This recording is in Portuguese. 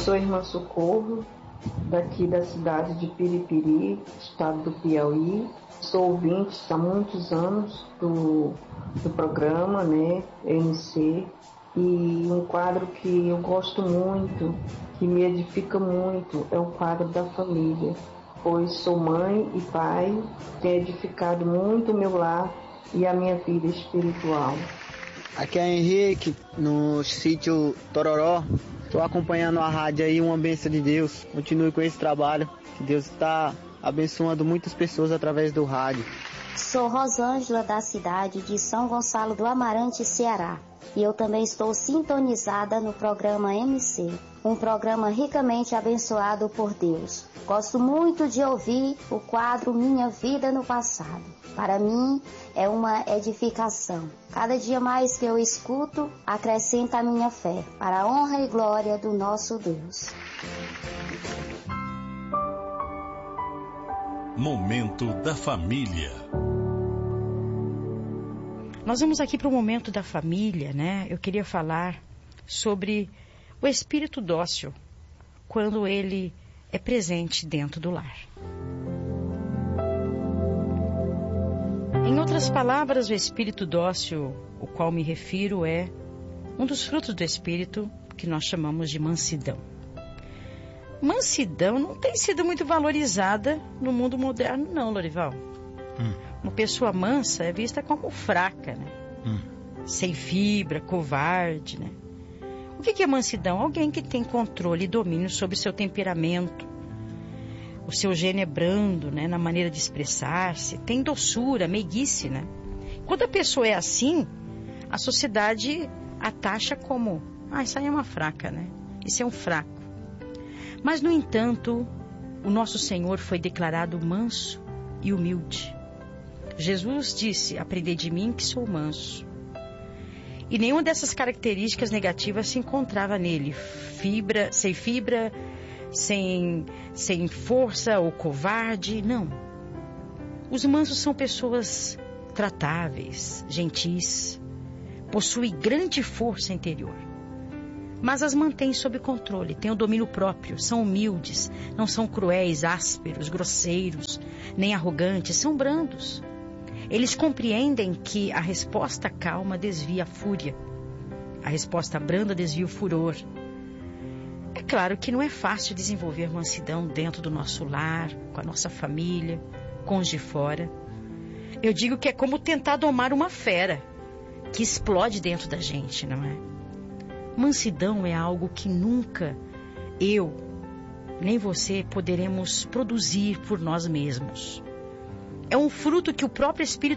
sou a irmã Socorro, daqui da cidade de Piripiri, estado do Piauí. Sou ouvinte há muitos anos do programa, né, MC, e um quadro que eu gosto muito, que me edifica muito, é o quadro da família, pois sou mãe e pai, tem edificado muito o meu lar e a minha vida espiritual. Aqui é Henrique, no sítio Tororó. Estou acompanhando a rádio aí, uma bênção de Deus. Continue com esse trabalho, que Deus está abençoando muitas pessoas através do rádio. Sou Rosângela, da cidade de São Gonçalo do Amarante, Ceará. E eu também estou sintonizada no programa MC, um programa ricamente abençoado por Deus. Gosto muito de ouvir o quadro Minha Vida no Passado. Para mim é uma edificação. Cada dia mais que eu escuto, acrescenta a minha fé, para a honra e glória do nosso Deus. Momento da Família. Nós vamos aqui para o Momento da Família, né? Eu queria falar sobre o espírito dócil, quando ele é presente dentro do lar. Em outras palavras, o espírito dócil, o qual me refiro, é um dos frutos do espírito que nós chamamos de mansidão. Mansidão não tem sido muito valorizada no mundo moderno, não, Lorival. Uma pessoa mansa é vista como fraca, né? Sem fibra, covarde, né? O que é mansidão? Alguém que tem controle e domínio sobre o seu temperamento, o seu gênio é brando, né? Na maneira de expressar-se, tem doçura, meiguice, né? Quando a pessoa é assim, a sociedade a taxa como, isso aí é uma fraca, né? Isso é um fraco. Mas, no entanto, o nosso Senhor foi declarado manso e humilde. Jesus disse: aprendei de mim que sou manso. E nenhuma dessas características negativas se encontrava nele. Sem fibra, sem força ou covarde, não. Os mansos são pessoas tratáveis, gentis, possuem grande força interior, mas as mantêm sob controle, têm o domínio próprio, são humildes, não são cruéis, ásperos, grosseiros, nem arrogantes, são brandos. Eles compreendem que a resposta calma desvia a fúria, a resposta branda desvia o furor. É claro que não é fácil desenvolver mansidão dentro do nosso lar, com a nossa família, com os de fora. Eu digo que é como tentar domar uma fera que explode dentro da gente, não é? Mansidão é algo que nunca eu, nem você poderemos produzir por nós mesmos. É um fruto que o próprio Espírito